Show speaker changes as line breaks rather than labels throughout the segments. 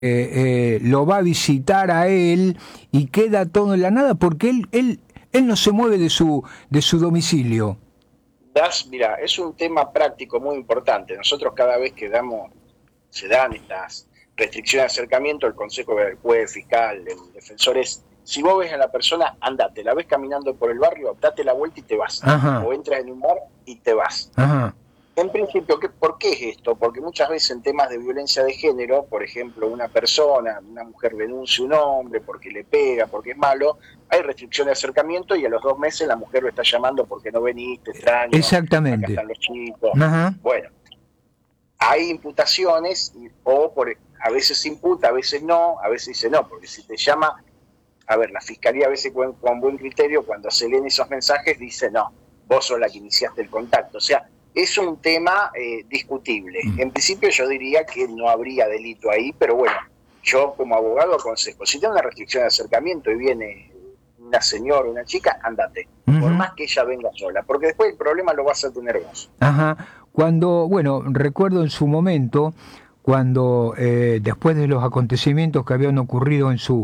lo va a visitar a él y queda todo en la nada porque él no se mueve de su domicilio.
Mira, es un tema práctico muy importante. Nosotros cada vez que se dan estas restricciones de acercamiento, el consejo del juez, fiscal, el defensor es, si vos ves a la persona, andate, la ves caminando por el barrio, date la vuelta y te vas.
Ajá.
O entras en un bar y te vas.
Ajá.
En principio, ¿por qué es esto? Porque muchas veces en temas de violencia de género, por ejemplo, una mujer denuncia a un hombre porque le pega, porque es malo, hay restricción de acercamiento y a los 2 meses la mujer lo está llamando porque no veniste, extraño,
Exactamente.
acá están los chicos.
Ajá.
Bueno, hay imputaciones, a veces se imputa, a veces no, a veces dice no, porque si te llama, a ver, la fiscalía a veces con buen criterio, cuando se leen esos mensajes, dice no, vos sos la que iniciaste el contacto, o sea, es un tema discutible. En principio yo diría que no habría delito ahí, pero bueno, yo como abogado aconsejo, si tiene una restricción de acercamiento y viene una señora o una chica, andate, por más que ella venga sola, porque después el problema lo vas a tener vos.
Ajá. Recuerdo en su momento, cuando después de los acontecimientos que habían ocurrido en su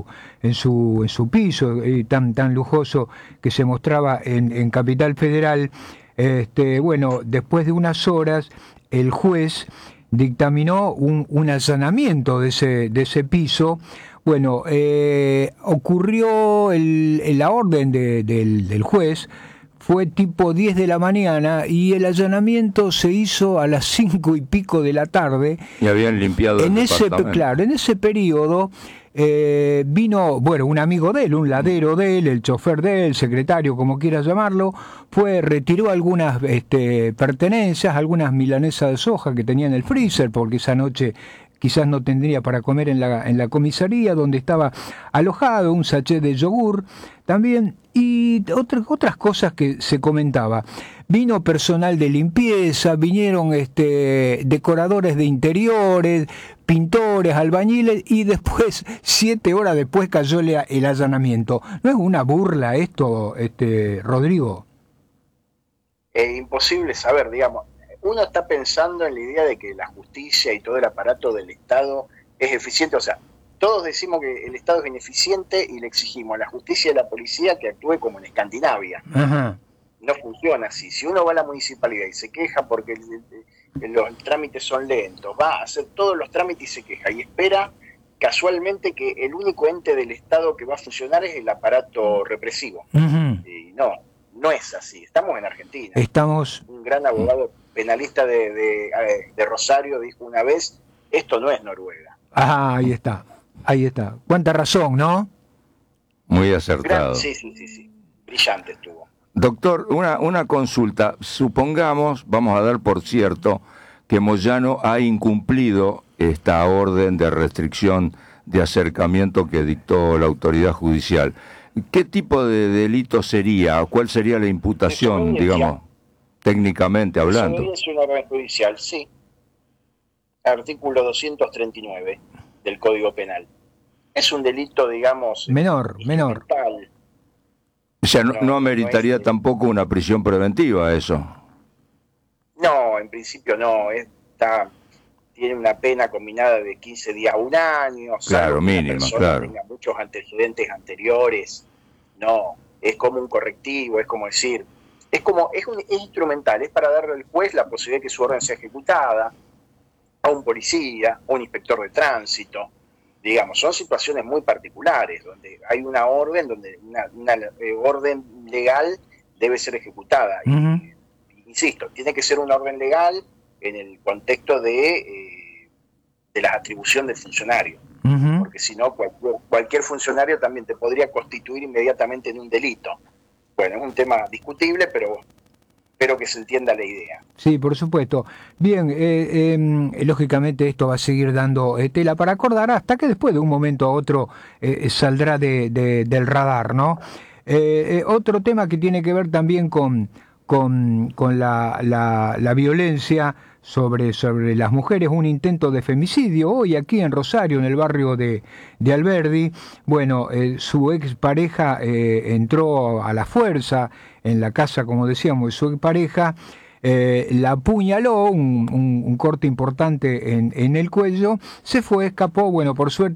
piso tan lujoso que se mostraba en Capital Federal, después de unas horas el juez dictaminó un allanamiento de ese piso. Bueno, ocurrió la orden del juez. Fue tipo 10 de la mañana y el allanamiento se hizo a las 5 y pico de la tarde.
Y habían limpiado el departamento.
Claro, en ese periodo vino, un amigo de él, un ladero de él, el chofer de él, secretario, como quieras llamarlo, retiró algunas pertenencias, algunas milanesas de soja que tenía en el freezer, porque esa noche quizás no tendría para comer en la comisaría donde estaba alojado, un sachet de yogur también, y otras cosas que se comentaba. Vino personal de limpieza, vinieron decoradores de interiores, pintores, albañiles, y después, 7 horas después, cayó el allanamiento. ¿No es una burla esto, Rodrigo?
Es imposible saber, digamos. Uno está pensando en la idea de que la justicia y todo el aparato del Estado es eficiente, o sea, todos decimos que el Estado es ineficiente y le exigimos a la justicia y a la policía que actúe como en Escandinavia.
Ajá.
No funciona así. Si uno va a la municipalidad y se queja porque los trámites son lentos, va a hacer todos los trámites y se queja y espera casualmente que el único ente del Estado que va a funcionar es el aparato represivo.
Uh-huh.
Y no es así. Estamos en Argentina. Un gran abogado penalista de Rosario dijo una vez, esto no es Noruega.
Ah, ahí está. Cuánta razón, ¿no?
Muy acertado.
Sí. Brillante estuvo.
Doctor, una consulta. Supongamos, vamos a dar por cierto, que Moyano ha incumplido esta orden de restricción de acercamiento que dictó la autoridad judicial. ¿Qué tipo de delito sería? ¿Cuál sería la imputación, digamos, técnicamente hablando?
Es una orden judicial, sí. Artículo 239 del Código Penal. Es un delito, digamos,
menor.
O sea, no ameritaría tampoco una prisión preventiva eso.
No, en principio no. Tiene una pena combinada de 15 días a 1 año.
Claro, mínima, claro.
Tenga muchos antecedentes anteriores. No, es como un correctivo, es como decir, es instrumental, es para darle al juez la posibilidad de que su orden sea ejecutada, a un policía, a un inspector de tránsito. Digamos, son situaciones muy particulares, donde hay una orden, donde una orden legal debe ser ejecutada.
Uh-huh.
Insisto, tiene que ser una orden legal en el contexto de la atribución del funcionario.
Uh-huh.
Porque si no, cualquier funcionario también te podría constituir inmediatamente en un delito. Bueno, es un tema discutible, pero espero que se entienda la idea.
Sí, por supuesto. Bien, lógicamente esto va a seguir dando tela para acordar hasta que después de un momento a otro saldrá del radar, ¿no? Otro tema que tiene que ver también con la violencia sobre las mujeres, un intento de femicidio hoy aquí en Rosario, en el barrio de Alberdi. Bueno, su expareja entró a la fuerza en la casa, como decíamos, de su expareja, la apuñaló, un corte importante en el cuello, se fue, escapó, bueno, por suerte